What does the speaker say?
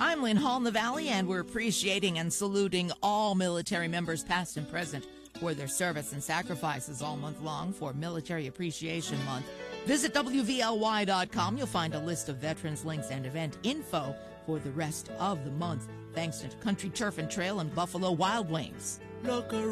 I'm Lynn Hall in the Valley, and we're appreciating and saluting all military members past and present for their service and sacrifices all month long for Military Appreciation Month. Visit WVLY.com. You'll find a list of veterans links and event info for the rest of the month. Thanks to Country Turf and Trail and Buffalo Wild Wings. Look around.